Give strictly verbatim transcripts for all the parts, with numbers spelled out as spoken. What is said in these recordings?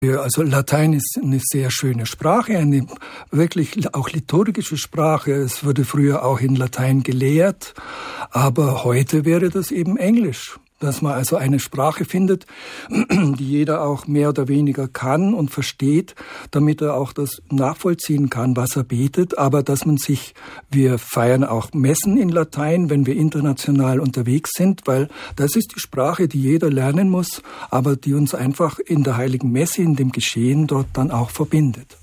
Ja, also Latein ist eine sehr schöne Sprache, eine wirklich auch liturgische Sprache. Es wurde früher auch in Latein gelehrt, aber heute wäre das eben Englisch. Dass man also eine Sprache findet, die jeder auch mehr oder weniger kann und versteht, damit er auch das nachvollziehen kann, was er betet. Aber dass man sich, wir feiern auch Messen in Latein, wenn wir international unterwegs sind, weil das ist die Sprache, die jeder lernen muss, aber die uns einfach in der Heiligen Messe, in dem Geschehen dort dann auch verbindet.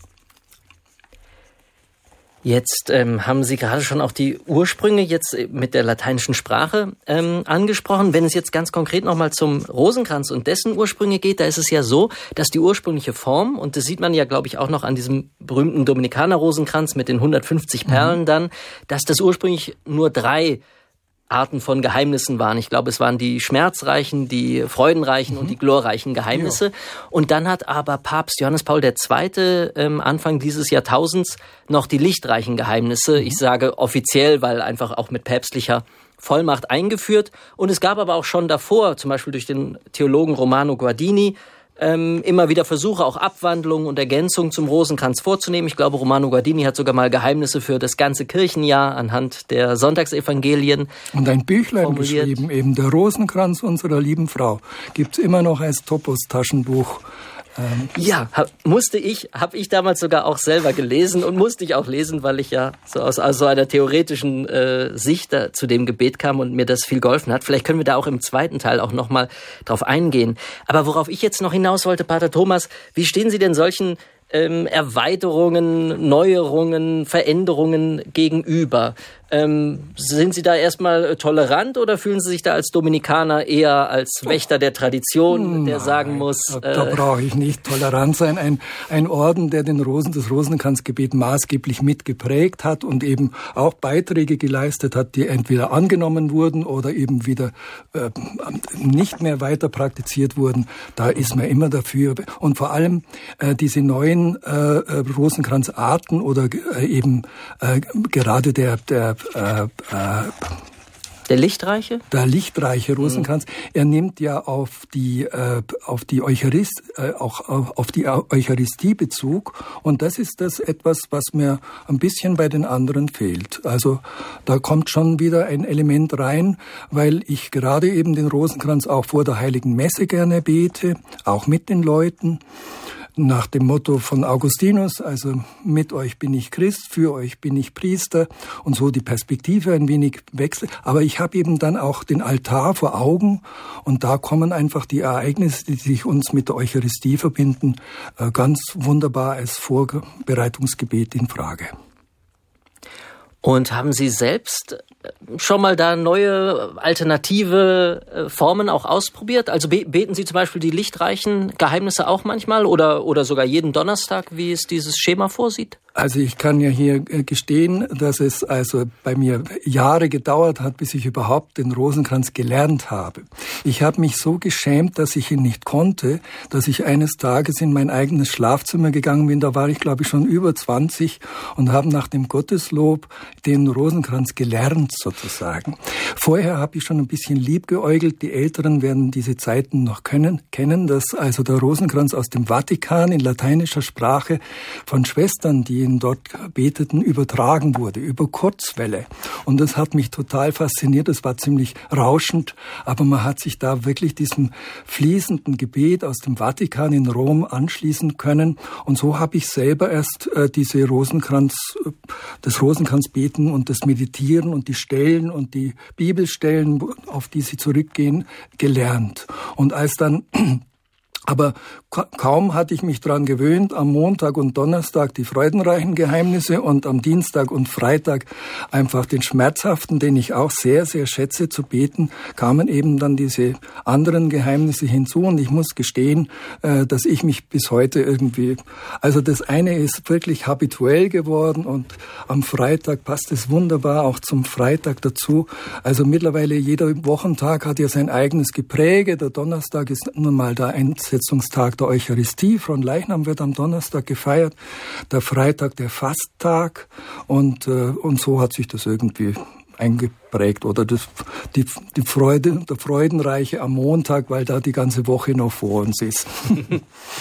Jetzt ähm, haben Sie gerade schon auch die Ursprünge jetzt mit der lateinischen Sprache ähm, angesprochen. Wenn es jetzt ganz konkret nochmal zum Rosenkranz und dessen Ursprünge geht, da ist es ja so, dass die ursprüngliche Form, und das sieht man ja, glaube ich, auch noch an diesem berühmten Dominikaner-Rosenkranz mit den hundertfünfzig Perlen mhm. dann, dass das ursprünglich nur drei Arten von Geheimnissen waren. Ich glaube, es waren die schmerzreichen, die freudenreichen mhm. und die glorreichen Geheimnisse. Ja. Und dann hat aber Papst Johannes Paul der Zweite. Ähm, Anfang dieses Jahrtausends noch die lichtreichen Geheimnisse, mhm. ich sage offiziell, weil einfach auch mit päpstlicher Vollmacht eingeführt. Und es gab aber auch schon davor, zum Beispiel durch den Theologen Romano Guardini, Ähm, immer wieder Versuche, auch Abwandlungen und Ergänzungen zum Rosenkranz vorzunehmen. Ich glaube, Romano Guardini hat sogar mal Geheimnisse für das ganze Kirchenjahr anhand der Sonntagsevangelien und ein Büchlein formuliert. Geschrieben, eben der Rosenkranz unserer lieben Frau. Gibt's immer noch als Topos-Taschenbuch. Ähm, ja, hab, musste ich, habe ich damals sogar auch selber gelesen und musste ich auch lesen, weil ich ja so aus, aus so einer theoretischen äh, Sicht da, zu dem Gebet kam und mir das viel geholfen hat. Vielleicht können wir da auch im zweiten Teil auch nochmal drauf eingehen. Aber worauf ich jetzt noch hinaus wollte, Pater Thomas, wie stehen Sie denn solchen ähm, Erweiterungen, Neuerungen, Veränderungen gegenüber? Ähm, sind Sie da erstmal tolerant oder fühlen Sie sich da als Dominikaner eher als Wächter der Tradition, der Nein, sagen muss... Da, da äh, brauche ich nicht tolerant sein. Ein, ein Orden, der den Rosen, das Rosenkranzgebet maßgeblich mitgeprägt hat und eben auch Beiträge geleistet hat, die entweder angenommen wurden oder eben wieder äh, nicht mehr weiter praktiziert wurden, da ist man immer dafür. Und vor allem äh, diese neuen äh, Rosenkranzarten oder äh, eben äh, gerade der, der Äh, äh, Der Lichtreiche? Der lichtreiche Rosenkranz. Mhm. Er nimmt ja auf die äh, auf die Eucharist äh, auch auf die Eucharistie Bezug, und das ist das etwas, was mir ein bisschen bei den anderen fehlt. Also da kommt schon wieder ein Element rein, weil ich gerade eben den Rosenkranz auch vor der Heiligen Messe gerne bete, auch mit den Leuten. Nach dem Motto von Augustinus, also mit euch bin ich Christ, für euch bin ich Priester, und so die Perspektive ein wenig wechselt. Aber ich habe eben dann auch den Altar vor Augen, und da kommen einfach die Ereignisse, die sich uns mit der Eucharistie verbinden, ganz wunderbar als Vorbereitungsgebet in Frage. Und haben Sie selbst schon mal da neue alternative Formen auch ausprobiert? Also beten Sie zum Beispiel die lichtreichen Geheimnisse auch manchmal oder, oder sogar jeden Donnerstag, wie es dieses Schema vorsieht? Also ich kann ja hier gestehen, dass es also bei mir Jahre gedauert hat, bis ich überhaupt den Rosenkranz gelernt habe. Ich habe mich so geschämt, dass ich ihn nicht konnte, dass ich eines Tages in mein eigenes Schlafzimmer gegangen bin. Da war ich, glaube ich, schon über zwanzig und habe nach dem Gotteslob den Rosenkranz gelernt sozusagen. Vorher habe ich schon ein bisschen liebgeäugelt. Die Älteren werden diese Zeiten noch können, kennen, dass also der Rosenkranz aus dem Vatikan in lateinischer Sprache von Schwestern, die dort beteten, übertragen wurde, über Kurzwelle. Und das hat mich total fasziniert. Das war ziemlich rauschend, aber man hat sich da wirklich diesem fließenden Gebet aus dem Vatikan in Rom anschließen können. Und so habe ich selber erst äh, diese Rosenkranz, das Rosenkranzbeten und das Meditieren und die Stellen und die Bibelstellen, auf die sie zurückgehen, gelernt. Und als dann Aber kaum hatte ich mich dran gewöhnt, am Montag und Donnerstag die freudenreichen Geheimnisse und am Dienstag und Freitag einfach den schmerzhaften, den ich auch sehr, sehr schätze, zu beten, kamen eben dann diese anderen Geheimnisse hinzu. Und ich muss gestehen, dass ich mich bis heute irgendwie, also das eine ist wirklich habituell geworden und am Freitag passt es wunderbar auch zum Freitag dazu. Also mittlerweile jeder Wochentag hat ja sein eigenes Gepräge. Der Donnerstag ist nun mal da ein Tag der Eucharistie, Fronleichnam wird am Donnerstag gefeiert, der Freitag der Fasttag, und äh, und so hat sich das irgendwie eingeprägt, oder das, die die Freude, der Freudenreiche am Montag, weil da die ganze Woche noch vor uns ist.